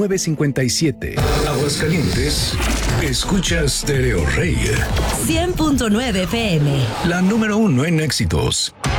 957. Aguascalientes, escucha Stereo Rey. 100.9 FM. La número 1 en éxitos.